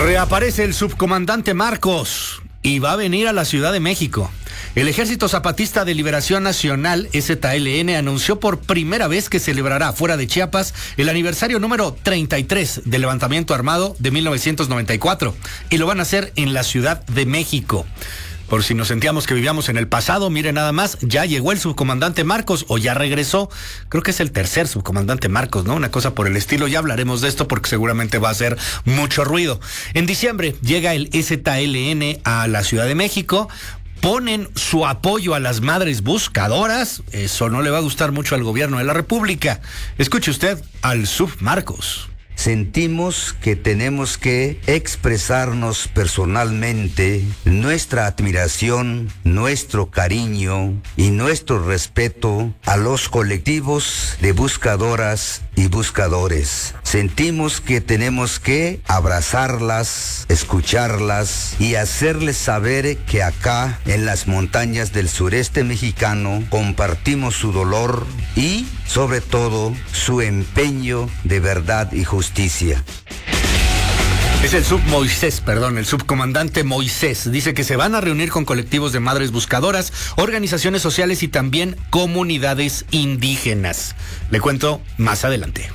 Reaparece el subcomandante Marcos y va a venir a la Ciudad de México. El Ejército Zapatista de Liberación Nacional, EZLN, anunció por primera vez que celebrará fuera de Chiapas el aniversario número 33 del levantamiento armado de 1994 y lo van a hacer en la Ciudad de México. Por si nos sentíamos que vivíamos en el pasado, mire nada más, ya llegó el subcomandante Marcos o ya regresó. Creo que es el tercer subcomandante Marcos, ¿no? Una cosa por el estilo. Ya hablaremos de esto porque seguramente va a hacer mucho ruido. En diciembre llega el EZLN a la Ciudad de México. Ponen su apoyo a las madres buscadoras. Eso no le va a gustar mucho al gobierno de la República. Escuche usted al sub Marcos. Sentimos que tenemos que expresarnos personalmente nuestra admiración, nuestro cariño y nuestro respeto a los colectivos de buscadoras y buscadores. Sentimos que tenemos que abrazarlas, escucharlas y hacerles saber que acá en las montañas del sureste mexicano compartimos su dolor y, sobre todo, su empeño de verdad y justicia. Es el subcomandante Moisés. Dice que se van a reunir con colectivos de madres buscadoras, organizaciones sociales y también comunidades indígenas. Le cuento más adelante.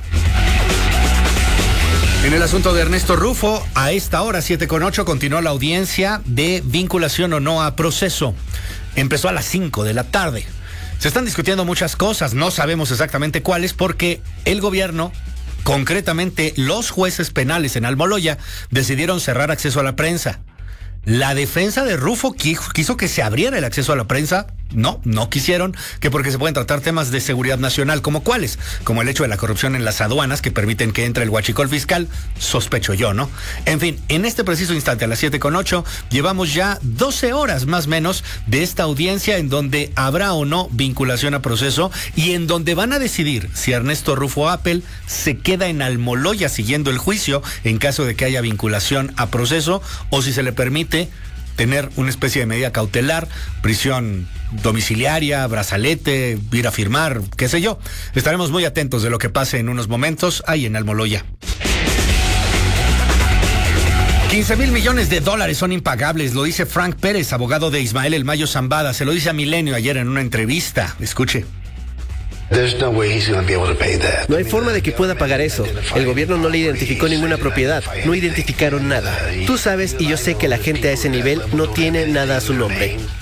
En el asunto de Ernesto Rufo, a esta hora, 7:08, continúa la audiencia de vinculación o no a proceso. Empezó a las 5 de la tarde. Se están discutiendo muchas cosas, no sabemos exactamente cuáles, porque el gobierno, concretamente los jueces penales en Almoloya, decidieron cerrar acceso a la prensa. La defensa de Rufo quiso que se abriera el acceso a la prensa. No quisieron, que porque se pueden tratar temas de seguridad nacional, como cuáles, como el hecho de la corrupción en las aduanas que permiten que entre el huachicol fiscal, sospecho yo, ¿no? En fin, en este preciso instante, a las 7:08, llevamos ya 12 horas más o menos de esta audiencia en donde habrá o no vinculación a proceso y en donde van a decidir si Ernesto Rufo Appel se queda en Almoloya siguiendo el juicio en caso de que haya vinculación a proceso o si se le permite tener una especie de medida cautelar, prisión domiciliaria, brazalete, ir a firmar, qué sé yo. Estaremos muy atentos de lo que pase en unos momentos ahí en Almoloya. 15,000 millones de dólares son impagables, lo dice Frank Pérez, abogado de Ismael El Mayo Zambada. Se lo dice a Milenio ayer en una entrevista. Escuche. No hay forma de que pueda pagar eso. El gobierno no le identificó ninguna propiedad, no identificaron nada. Tú sabes y yo sé que la gente a ese nivel no tiene nada a su nombre.